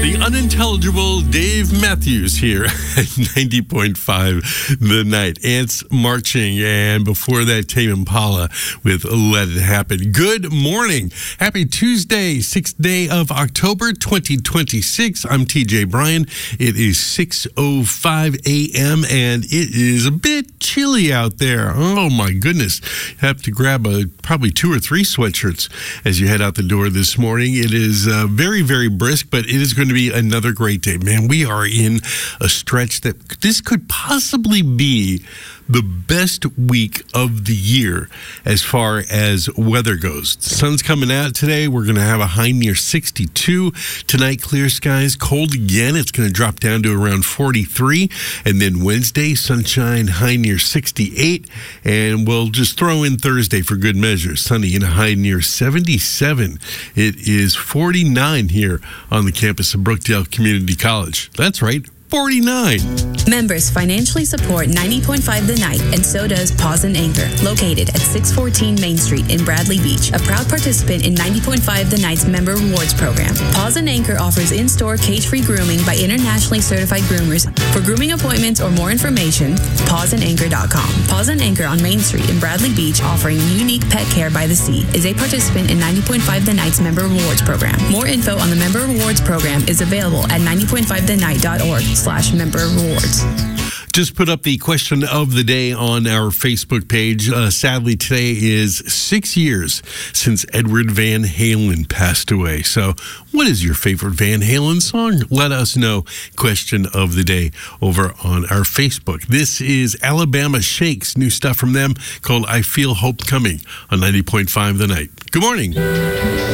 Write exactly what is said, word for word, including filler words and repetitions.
The unintelligible Dave Matthews here at ninety point five The Night. Ants marching, and before that, Tame Impala with Let It Happen. Good morning. Happy Tuesday, sixth day of October, twenty twenty-six. I'm T J Bryan. It is six oh five a.m., and it is a bit chilly out there. Oh, my goodness. You have to grab a, probably two or three sweatshirts as you head out the door this morning. It is uh, very, very brisk, but it is going to be another great day. Man, we are in a stretch that this could possibly be the best week of the year as far as weather goes. The sun's coming out today. We're going to have a high near sixty-two. Tonight, clear skies, cold again. It's going to drop down to around forty-three. And then Wednesday, sunshine, high near sixty-eight. And we'll just throw in Thursday for good measure. Sunny and a high near seventy-seven. It is forty-nine here on the campus of Brookdale Community College. That's right. forty-nine. Members financially support ninety point five The Night, and so does Paws and Anchor, located at six fourteen Main Street in Bradley Beach, a proud participant in ninety point five The Night's Member Rewards Program. Paws and Anchor offers in-store cage-free grooming by internationally certified groomers. For grooming appointments or more information, paws and anchor dot com. Paws and Anchor on Main Street in Bradley Beach, offering unique pet care by the sea, is a participant in ninety point five The Night's Member Rewards Program. More info on the Member Rewards Program is available at ninety point five the night dot org slash member rewards. Just put up the question of the day on our Facebook page. Uh, sadly, today is six years since Edward Van Halen passed away. So what is your favorite Van Halen song? Let us know. Question of the day over on our Facebook. This is Alabama Shakes. New stuff from them called I Feel Hope Coming on ninety point five The Night. Good morning.